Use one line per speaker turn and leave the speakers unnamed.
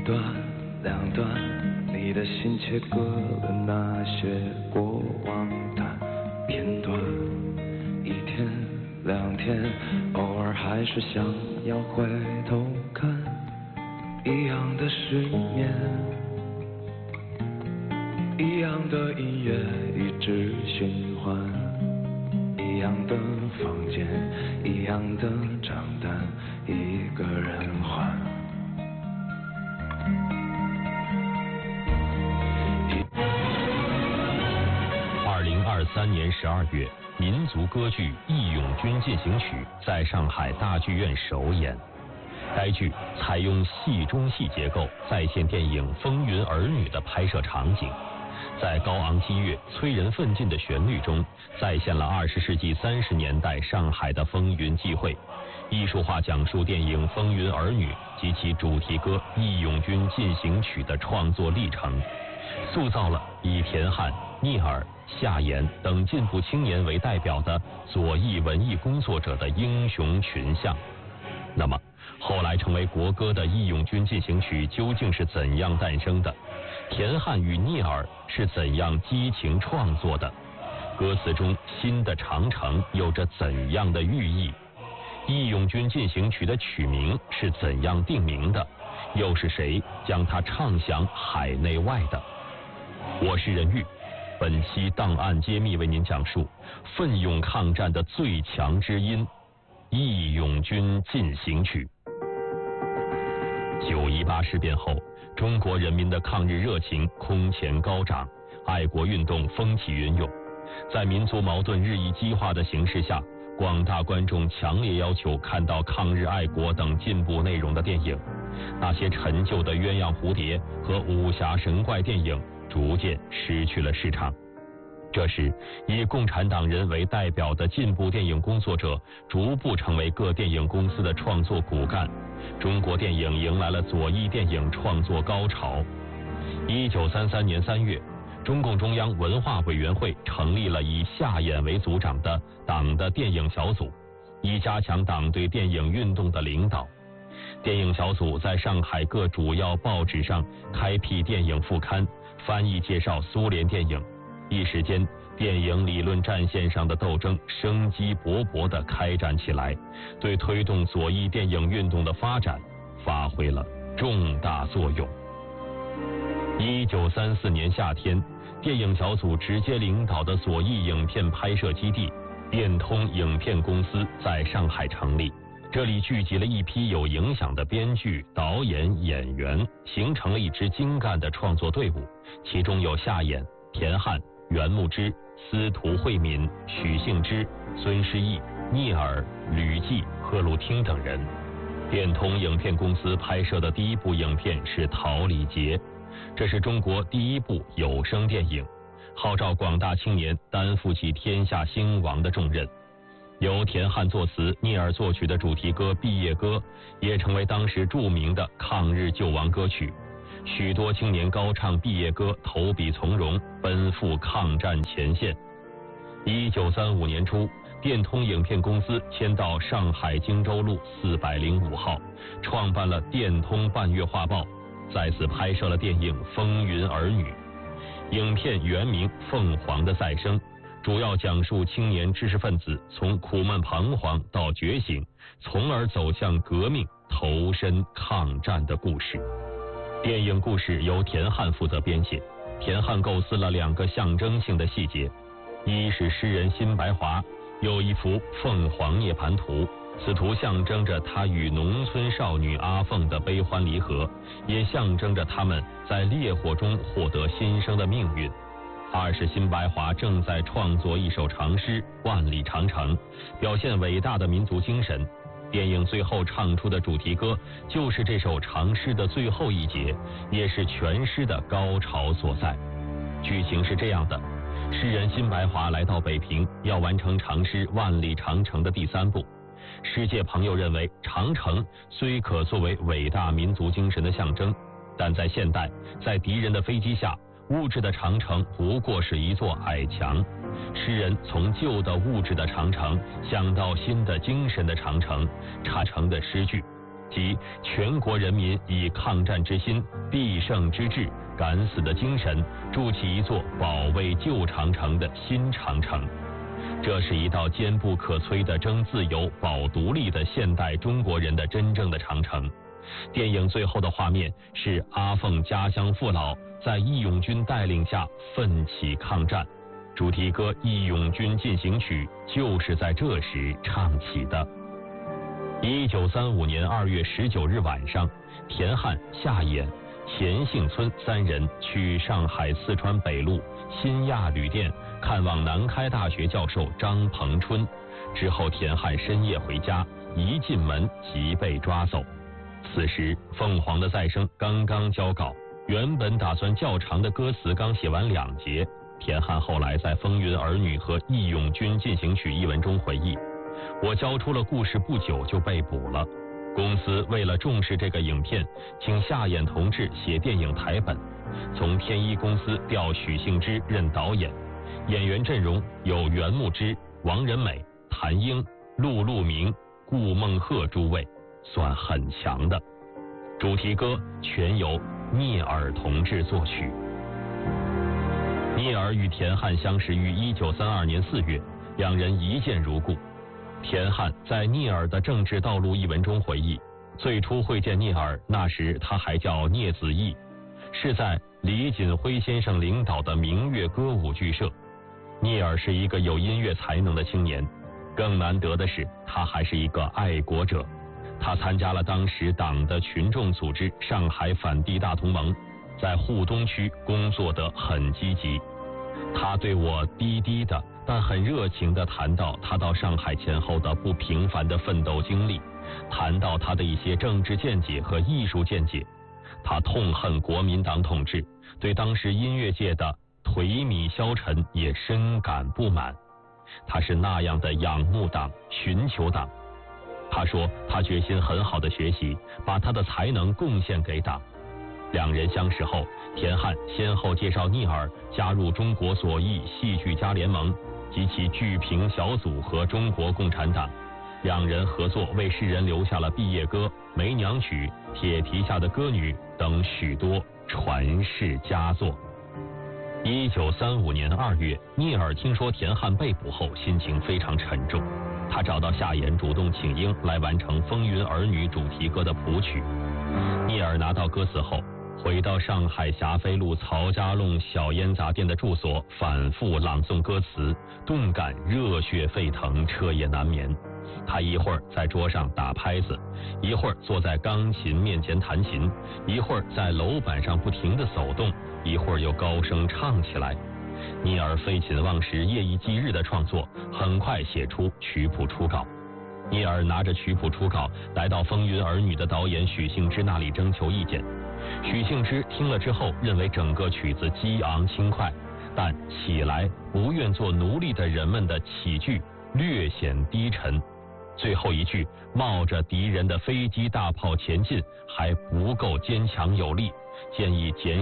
段两段，你的心切割了那些过往的片段。一天两天，偶尔还是想要回头看，一样的失眠，一样的音乐一直循环，一样的房间，一样的账单，一个人还。
2023年12月，民族歌剧《义勇军进行曲》在上海大剧院首演。该剧采用戏中戏结构，再现电影《风云儿女》的拍摄场景，在高昂激越、催人奋进的旋律中，再现了20世纪30年代上海的风云际会，艺术化讲述电影《风云儿女》及其主题歌《义勇军进行曲》的创作历程，塑造了以田汉、聂耳、夏言等进步青年为代表的左翼文艺工作者的英雄群像。那么，后来成为国歌的《义勇军进行曲》究竟是怎样诞生的？田汉与聂耳是怎样激情创作的？歌词中新的长城有着怎样的寓意？《义勇军进行曲》的曲名是怎样定名的？又是谁将它唱响海内外的？我是任玉，本期档案揭秘为您讲述奋勇抗战的最强之音《义勇军进行曲》。9·18事变后，中国人民的抗日热情空前高涨，爱国运动风起云涌。在民族矛盾日益激化的形势下，广大观众强烈要求看到抗日爱国等进步内容的电影。那些陈旧的鸳鸯蝴蝶和武侠神怪电影逐渐失去了市场。这时，以共产党人为代表的进步电影工作者逐步成为各电影公司的创作骨干，中国电影迎来了左翼电影创作高潮。1933年3月，中共中央文化委员会成立了以夏衍为组长的党的电影小组，以加强党对电影运动的领导。电影小组在上海各主要报纸上开辟电影副刊，翻译介绍苏联电影。一时间，电影理论战线上的斗争生机勃勃地开展起来，对推动左翼电影运动的发展发挥了重大作用。1934年夏天，电影小组直接领导的左翼影片拍摄基地电通影片公司在上海成立，这里聚集了一批有影响的编剧、导演、演员，形成了一支精干的创作队伍，其中有夏衍、田汉、袁牧之、司徒慧敏、许幸之、孙师义、聂耳、吕季、贺鲁汀等人。电通影片公司拍摄的第一部影片是《桃李节》，这是中国第一部有声电影，号召广大青年担负起天下兴亡的重任。由田汉作词、聂耳作曲的主题歌《毕业歌》也成为当时著名的抗日救亡歌曲。许多青年高唱毕业歌，投笔从戎，奔赴抗战前线。1935年初，电通影片公司迁到上海荆州路405号，创办了电通半月画报，在此拍摄了电影《风云儿女》。影片原名《凤凰的再生》，主要讲述青年知识分子从苦闷彷徨到觉醒，从而走向革命，投身抗战的故事。电影故事由田汉负责编写，田汉构思了2个象征性的细节，一是诗人辛白华有一幅凤凰涅槃图，此图象征着他与农村少女阿凤的悲欢离合，也象征着他们在烈火中获得新生的命运。二是辛白华正在创作一首长诗《万里长城》，表现伟大的民族精神。电影最后唱出的主题歌就是这首长诗的最后一节，也是全诗的高潮所在。剧情是这样的，诗人辛白华来到北平，要完成长诗《万里长城》的第3部。世界朋友认为，长城虽可作为伟大民族精神的象征，但在现代，在敌人的飞机下，物质的长城不过是一座矮墙。诗人从旧的物质的长城想到新的精神的长城，长城的诗句， 即全国人民以抗战之心、必胜之志、敢死的精神，筑起一座保卫旧长城的新长城。这是一道坚不可摧的争自由、保独立的现代中国人的真正的长城。电影最后的画面是阿凤家乡父老在义勇军带领下奋起抗战，主题歌《义勇军进行曲》就是在这时唱起的。1935年2月19日晚上，田汉、夏衍、钱幸村3人去上海四川北路新亚旅店看望南开大学教授张鹏春，之后田汉深夜回家，一进门即被抓走。此时凤凰的再生刚刚交稿，原本打算较长的歌词刚写完2节，田汉后来在《风云儿女》和《义勇军进行曲》一文中回忆，我交出了故事不久就被捕了，公司为了重视这个影片，请夏衍同志写电影台本，从天一公司调许幸之任导演，演员阵容有袁牧之、王仁美、谭英、陆路明、顾孟鹤诸位，算很强的。主题歌全由聂耳同志作曲。聂耳与田汉相识于1932年4月，两人一见如故。田汉在聂耳的政治道路一文中回忆，最初会见聂耳，那时他还叫聂子义，是在李锦辉先生领导的明月歌舞剧社。聂耳是一个有音乐才能的青年，更难得的是他还是一个爱国者。他参加了当时党的群众组织上海反帝大同盟，在沪东区工作得很积极。他对我低低的但很热情地谈到他到上海前后的不平凡的奋斗经历，谈到他的一些政治见解和艺术见解。他痛恨国民党统治，对当时音乐界的颓靡消沉也深感不满。他是那样的仰慕党、寻求党。他说他决心很好的学习，把他的才能贡献给党。两人相识后，田汉先后介绍聂耳加入中国左翼戏剧家联盟及其剧评小组和中国共产党，两人合作为世人留下了毕业歌、梅娘曲、铁蹄下的歌女等许多传世佳作。1935年2月，聂耳听说田汉被捕后，心情非常沉重，他找到夏衍主动请缨来完成《风云儿女》主题歌的谱曲。聂耳拿到歌词后，回到上海霞飞路曹家弄小烟杂店的住所，反复朗诵歌词，动感热血沸腾，彻夜难眠。他一会儿在桌上打拍子，一会儿坐在钢琴面前弹琴，一会儿在楼板上不停地走动，一会儿又高声唱起来。聂耳废寝忘食、夜以继日的创作，很快写出曲谱初稿。聂耳拿着曲谱初稿来到《风云儿女》的导演许幸之那里征求意见。许幸之听了之后，认为整个曲子激昂轻快，但起来不愿做奴隶的人们的起句略显低沉。最后一句冒着敌人的飞机大炮前进还不够坚强有力，建议减